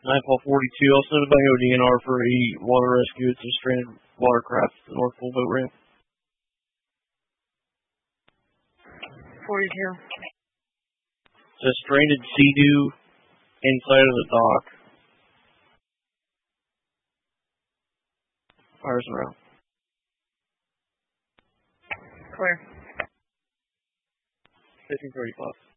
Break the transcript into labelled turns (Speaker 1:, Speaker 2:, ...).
Speaker 1: Nightfall 42, also noted by ODNR for a water rescue. It's a stranded watercraft at the North Pole boat ramp.
Speaker 2: 42.
Speaker 1: It's a stranded Sea-Doo inside of the dock. Fires around.
Speaker 2: Clear.
Speaker 1: 1535.